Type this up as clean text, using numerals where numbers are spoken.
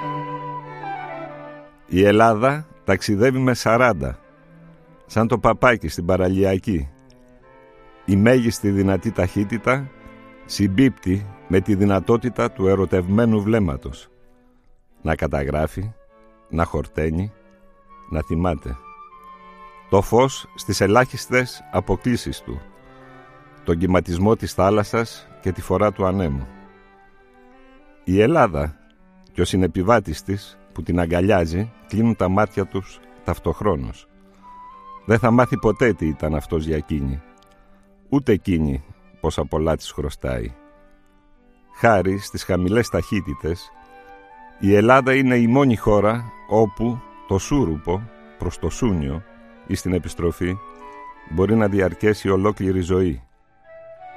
Η Ελλάδα ταξιδεύει με 40, σαν το παπάκι στην παραλιακή. Η μέγιστη δυνατή ταχύτητα συμπίπτει με τη δυνατότητα του ερωτευμένου βλέμματος. Να καταγράφει, να χορταίνει, να θυμάται. Το φως στις ελάχιστες αποκλίσεις του, τον κυματισμό της θάλασσας και τη φορά του ανέμου. Η Ελλάδα και ο συνεπιβάτης της που την αγκαλιάζει κλείνουν τα μάτια τους ταυτοχρόνως. Δεν θα μάθει ποτέ τι ήταν αυτός για εκείνη, ούτε εκείνη πόσα πολλά της χρωστάει. Χάρη στις χαμηλές ταχύτητες, η Ελλάδα είναι η μόνη χώρα όπου το σούρουπο προς το σούνιο ή στην επιστροφή μπορεί να διαρκέσει ολόκληρη ζωή.